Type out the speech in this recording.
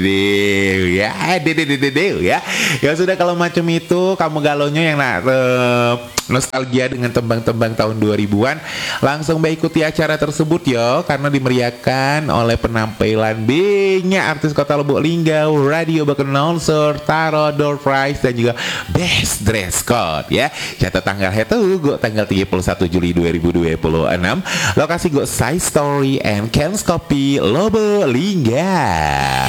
Ya, ya. Ya sudah kalau macam itu kamu galonya yang nostalgia dengan tembang-tembang tahun 2000-an, langsung ikuti acara tersebut ya karena dimeriahkan oleh penampilan banyak artis Kota Lubuk Linggau, radio bak announcer, Taro, door prize dan juga best dress code ya. Catat tanggal itu gue tanggal 31 Juli 2026. Lokasi gue Side Story and Ken's Coffee Lubuk Linggau.